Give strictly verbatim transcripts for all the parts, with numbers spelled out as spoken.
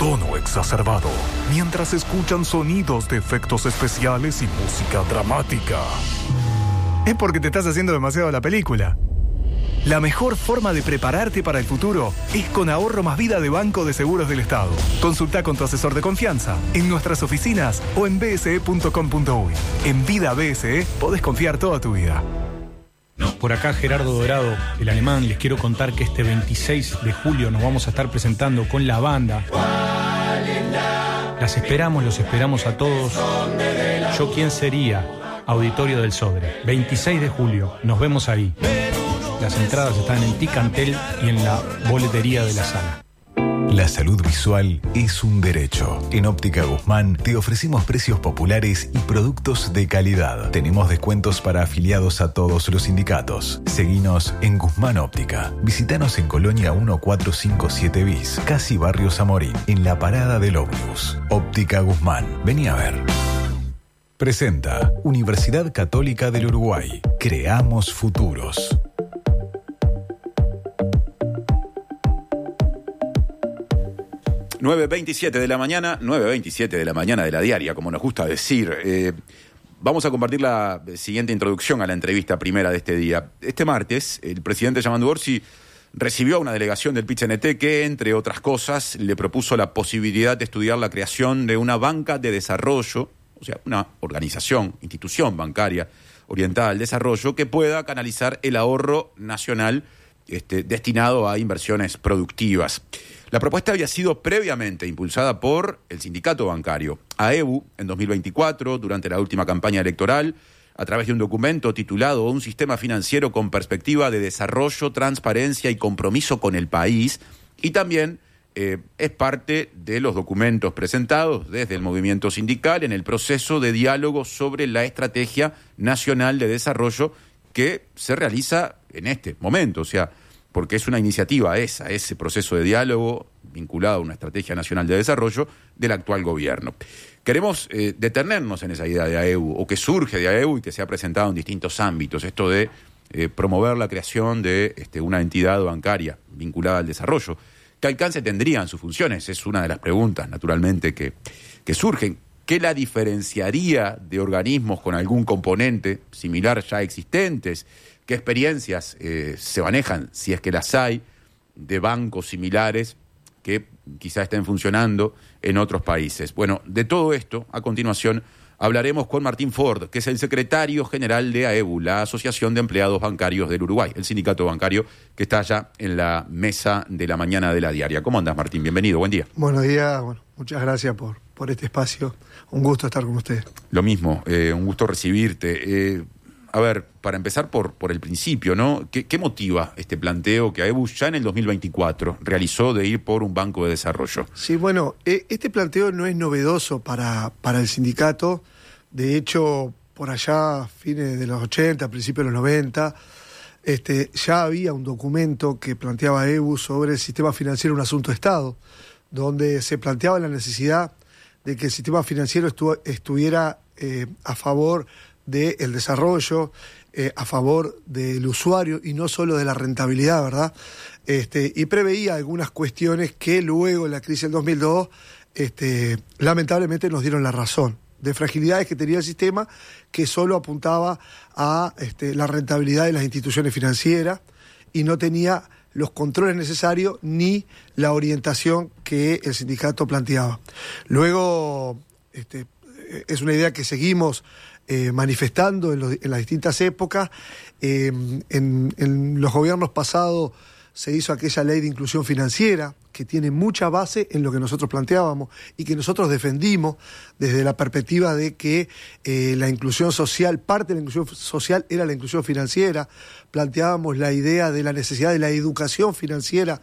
tono exacerbado, mientras escuchan sonidos de efectos especiales y música dramática. Es porque te estás haciendo demasiado la película. La mejor forma de prepararte para el futuro es con Ahorro Más Vida de Banco de Seguros del Estado. Consulta con tu asesor de confianza, en nuestras oficinas o en b s e punto com punto u y. En Vida B S E podés confiar toda tu vida. Por acá Gerardo Dorado, el alemán. Les quiero contar que este veintiséis de julio nos vamos a estar presentando con la banda. Las esperamos, los esperamos a todos. Yo quién sería, Auditorio del Sodre. veintiséis de julio, nos vemos ahí. Las entradas están en Ticantel y en la boletería de la sala. La salud visual es un derecho. En Óptica Guzmán te ofrecemos precios populares y productos de calidad. Tenemos descuentos para afiliados a todos los sindicatos. Seguinos en Guzmán Óptica. Visítanos en Colonia mil cuatrocientos cincuenta y siete bis, casi Barrio Zamorín, en la parada del ómnibus. Óptica Guzmán. Vení a ver. Presenta Universidad Católica del Uruguay. Creamos futuros. nueve veintisiete de la mañana, nueve veintisiete de la mañana de la diaria, como nos gusta decir. Eh, vamos a compartir la siguiente introducción a la entrevista primera de este día. Este martes, el presidente Yamandu Orsi recibió a una delegación del Pit-C N T que, entre otras cosas, le propuso la posibilidad de estudiar la creación de una banca de desarrollo, o sea, una organización, institución bancaria orientada al desarrollo que pueda canalizar el ahorro nacional este, destinado a inversiones productivas. La propuesta había sido previamente impulsada por el sindicato bancario, A E B U, en dos mil veinticuatro, durante la última campaña electoral, a través de un documento titulado Un sistema financiero con perspectiva de desarrollo, transparencia y compromiso con el país, y también eh, es parte de los documentos presentados desde el movimiento sindical en el proceso de diálogo sobre la estrategia nacional de desarrollo que se realiza en este momento, o sea, porque es una iniciativa esa, ese proceso de diálogo vinculado a una estrategia nacional de desarrollo del actual gobierno. Queremos eh, detenernos en esa idea de A E B U, o que surge de A E B U y que se ha presentado en distintos ámbitos, esto de eh, promover la creación de este, una entidad bancaria vinculada al desarrollo. ¿Qué alcance tendrían sus funciones? Es una de las preguntas, naturalmente, que, que surgen. ¿Qué la diferenciaría de organismos con algún componente similar ya existentes? ¿Qué experiencias eh, se manejan, si es que las hay, de bancos similares que quizá estén funcionando en otros países? Bueno, de todo esto, a continuación, hablaremos con Martín Ford, que es el secretario general de A E B U, la Asociación de Empleados Bancarios del Uruguay, el sindicato bancario que está allá en la mesa de la mañana de la diaria. ¿Cómo andas, Martín? Bienvenido, buen día. Buenos días, bueno, muchas gracias por, por este espacio. Un gusto estar con ustedes. Lo mismo, eh, un gusto recibirte. Eh, A ver, para empezar por, por el principio, ¿no? ¿Qué, ¿Qué motiva este planteo que A E B U ya en el dos mil veinticuatro realizó de ir por un banco de desarrollo? Sí, bueno, eh, este planteo no es novedoso para, para el sindicato. De hecho, por allá, fines de los ochenta, principios de los noventa, este, ya había un documento que planteaba A E B U sobre el sistema financiero, un asunto de Estado, donde se planteaba la necesidad de que el sistema financiero estu- estuviera eh, a favor del desarrollo, eh, a favor del usuario y no solo de la rentabilidad, ¿verdad? Este, y preveía algunas cuestiones que luego en la crisis del dos mil dos este, lamentablemente nos dieron la razón, de fragilidades que tenía el sistema que solo apuntaba a este, la rentabilidad de las instituciones financieras y no tenía los controles necesarios ni la orientación que el sindicato planteaba. Luego, este, es una idea que seguimos Eh, manifestando en, los, en las distintas épocas. Eh, en, en los gobiernos pasados se hizo aquella ley de inclusión financiera que tiene mucha base en lo que nosotros planteábamos y que nosotros defendimos desde la perspectiva de que eh, la inclusión social, parte de la inclusión social era la inclusión financiera. Planteábamos la idea de la necesidad de la educación financiera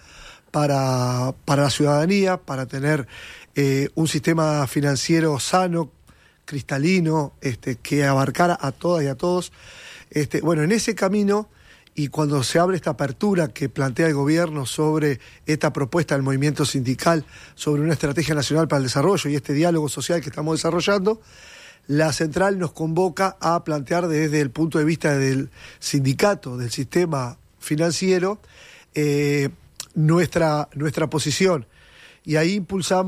para, para la ciudadanía, para tener eh, un sistema financiero sano, cristalino, este, que abarcara a todas y a todos. Este, bueno, en ese camino, y cuando se abre esta apertura que plantea el gobierno sobre esta propuesta del movimiento sindical, sobre una estrategia nacional para el desarrollo y este diálogo social que estamos desarrollando, la central nos convoca a plantear desde el punto de vista del sindicato, del sistema financiero, eh, nuestra, nuestra posición. Y ahí impulsamos